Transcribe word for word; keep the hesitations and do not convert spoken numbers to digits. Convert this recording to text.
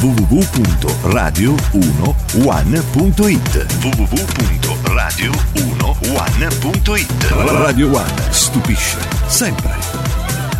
w w w punto radio uno one punto it w w w punto radio uno one punto it. Radio One stupisce sempre.